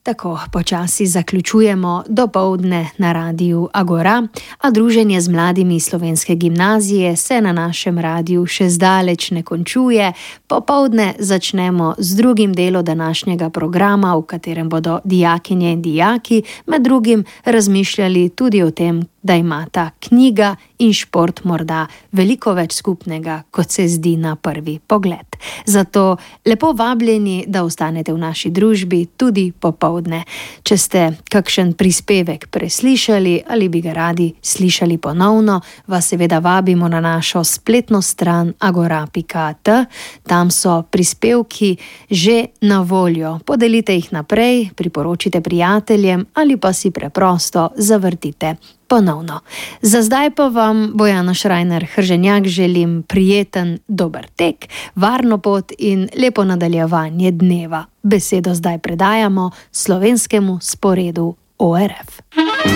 Tako počasi zaključujemo dopoldne na Radiu Agora, a druženje z mladimi slovenske gimnazije se na našem radiju še zdaleč ne končuje. Popoldne začnemo z drugim delom današnjega programa, v katerem bodo dijakinje in dijaki med drugim razmišljali tudi o tem, da imata knjiga in šport morda veliko več skupnega, kot se zdi na prvi pogled. Zato lepo vabljeni, da ostanete v naši družbi tudi popoldne. Če ste kakšen prispevek preslišali ali bi ga radi slišali ponovno, vas seveda vabimo na našo spletno stran agora.at. Tam so prispevki že na voljo. Podelite jih naprej, priporočite prijateljem ali pa si preprosto zavrtite ponovno. Za zdaj pa vam, Bojana Šrajner-Hrženjak, želim prijeten dober tek, varno pot in lepo nadaljevanje dneva. Besedo zdaj predajamo slovenskemu sporedu ORF.